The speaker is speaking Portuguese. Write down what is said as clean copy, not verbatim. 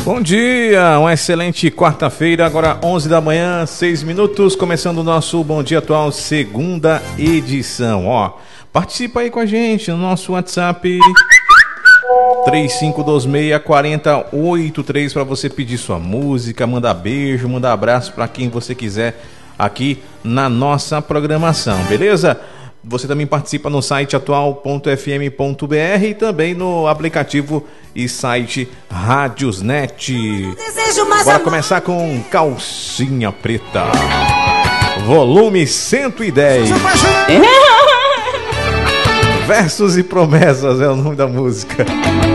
Bom dia, uma excelente quarta-feira, agora 11 da manhã, 6 minutos, começando o nosso Bom Dia Atual, segunda edição. Ó, participa aí com a gente no nosso WhatsApp 3526-4083 para você pedir sua música, mandar beijo, mandar abraço para quem você quiser aqui na nossa programação, beleza? Você também participa no site atual.fm.br e também no aplicativo e site Radiosnet. Bora começar com Calcinha Preta, volume 110. Versos e Promessas é o nome da música.